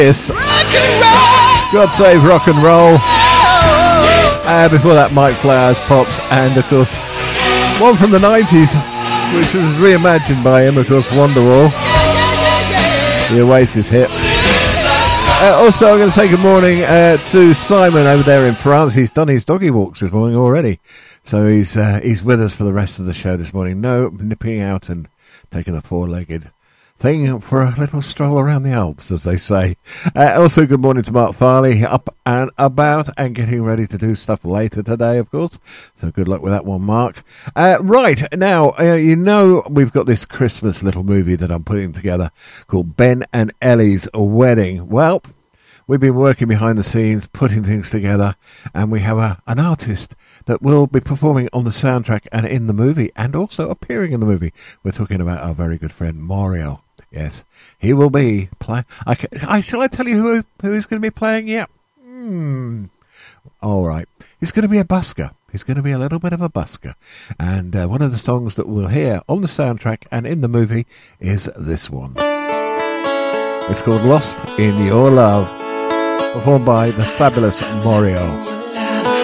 Yes. God Save Rock and Roll. Before that, Mike Flowers, Pops, and of course, one from the 90s, which was reimagined by him, of course, Wonderwall. The Oasis hit. Also, I'm going to say good morning to Simon over there in France. He's done his doggy walks this morning already. So he's with us for the rest of the show this morning. No nipping out and taking a four-legged thing for a little stroll around the Alps, as they say. Also, good morning to Mark Farley, up and about and getting ready to do stuff later today, of course. So good luck with that one, Mark. Right, now, you know we've got this Christmas little movie that I'm putting together called Ben and Ellie's Wedding. Well, we've been working behind the scenes, putting things together, and we have an artist that will be performing on the soundtrack and in the movie, and also appearing in the movie. We're talking about our very good friend Mario. Yes, he will be playing. Shall I tell you who he's going to be playing? Yeah. All right. He's going to be a busker. He's going to be a little bit of a busker. And one of the songs that we'll hear on the soundtrack and in the movie is this one. It's called Lost in Your Love, performed by the fabulous Mario.